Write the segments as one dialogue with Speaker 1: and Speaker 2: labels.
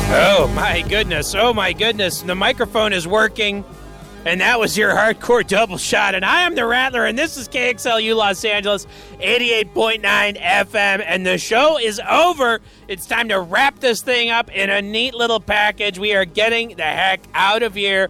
Speaker 1: Oh, my goodness. Oh, my goodness. The microphone is working, and that was your hardcore double shot. And I am the Rattler, and this is KXLU Los Angeles, 88.9 FM, and the show is over. It's time to wrap this thing up in a neat little package. We are getting the heck out of here.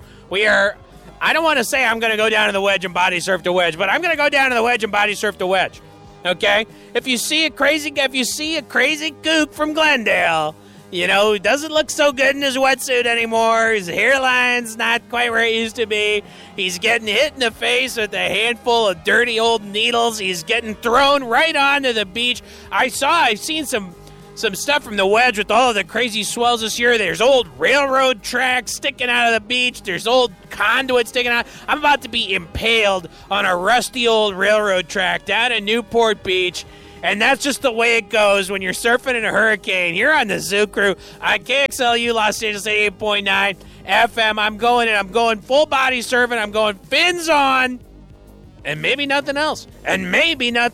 Speaker 1: I don't want to say I'm going to go down to the wedge and body surf the wedge, but I'm going to go down to the wedge and body surf the wedge. Okay? If you see a crazy kook from Glendale, you know, he doesn't look so good in his wetsuit anymore. His hairline's not quite where it used to be. He's getting hit in the face with a handful of dirty old needles. He's getting thrown right onto the beach. I've seen some stuff from the wedge with all of the crazy swells this year. There's old railroad tracks sticking out of the beach. There's old conduits sticking out. I'm about to be impaled on a rusty old railroad track down at Newport Beach. And that's just the way it goes when you're surfing in a hurricane. Here on the Zoo Crew on KXLU Los Angeles 88.9 FM. I'm going full body surfing. I'm going fins on. And maybe nothing else. Maybe not,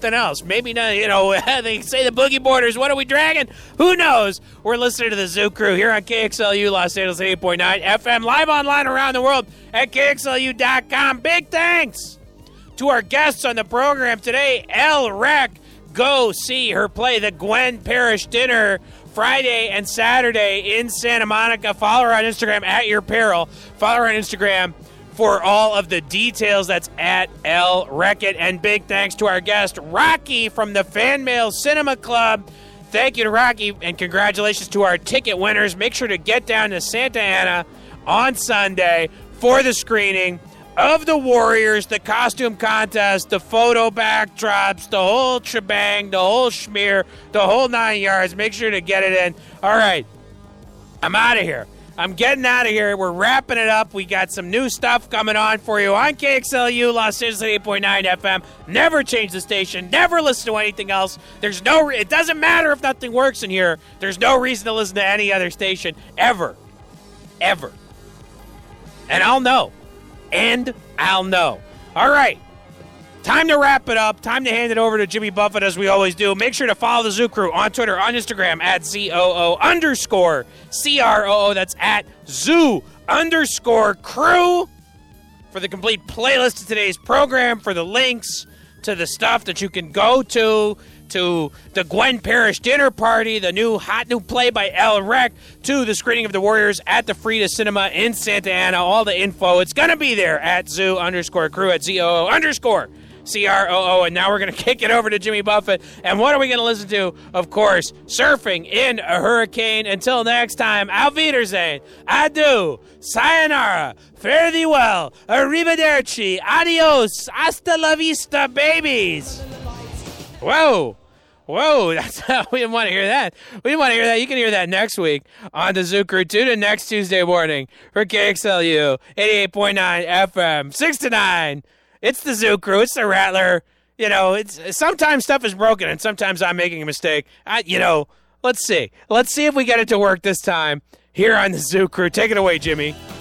Speaker 1: they say the boogie boarders, what are we dragging? Who knows? We're listening to the Zoo Crew here on KXLU Los Angeles 8.9 FM, live online around the world at KXLU.com. Big thanks to our guests on the program today, Elle Reck. Go see her play the Gwen Parrish Dinner Friday and Saturday in Santa Monica. Follow her on Instagram at your peril. Follow her on Instagram for all of the details. That's at Elle Reckett. And big thanks to our guest, Rocky from the Fan Mail Cinema Club. Thank you to Rocky, and congratulations to our ticket winners. Make sure to get down to Santa Ana on Sunday for the screening of The Warriors, the costume contest, the photo backdrops, the whole shebang, the whole schmear, the whole 9 yards. Make sure to get it in. All right, I'm out of here. I'm getting out of here. We're wrapping it up. We got some new stuff coming on for you on KXLU Los Angeles 8.9 FM. Never change the station. Never listen to anything else. It doesn't matter if nothing works in here. There's no reason to listen to any other station ever. Ever. And I'll know. All right. Time to wrap it up. Time to hand it over to Jimmy Buffett as we always do. Make sure to follow the Zoo Crew on Twitter, on Instagram at ZOO_CROO. That's at Zoo_Crew for the complete playlist of today's program, for the links to the stuff that you can go to the Gwen Parrish dinner party, the hot new play by Elle Reck, to the screening of The Warriors at the Frida Cinema in Santa Ana. All the info, it's going to be there at Zoo_Crew, at ZOO_CROO. And now we're going to kick it over to Jimmy Buffett. And what are we going to listen to? Of course, surfing in a hurricane. Until next time, auf Wiedersehen, adieu, sayonara, fare thee well, arrivederci, adios, hasta la vista, babies. Whoa, that's we didn't want to hear that. You can hear that next week on the Zoo Crew. Tune in next Tuesday morning for KXLU 88.9 FM, 6 to 9. It's the Zoo Crew. It's the Rattler. You know, it's sometimes stuff is broken and sometimes I'm making a mistake. Let's see. Let's see if we get it to work this time here on the Zoo Crew. Take it away, Jimmy.